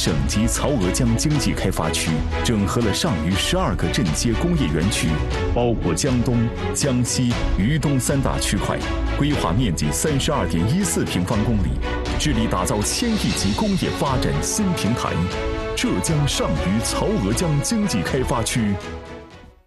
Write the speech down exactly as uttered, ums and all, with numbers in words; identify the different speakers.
Speaker 1: 省级曹娥江经济开发区整合了上虞十二个镇街工业园区，包括江东、江西、渝东三大区块，规划面积三十二点一四平方公里，致力打造千亿级工业发展新平台。浙江上虞曹娥江经济开发区